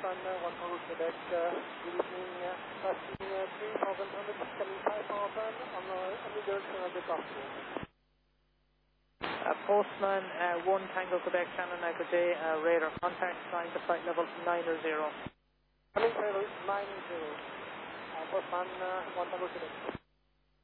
Postman 1 Tango Quebec, good evening, passing 3,175 Mountain on the direction of the afternoon. Postman 1 Tango Quebec, Shannon Echo J, radar contact, flying to flight level 9 or 0. Flight level 9 0. Postman 1 Tango Quebec.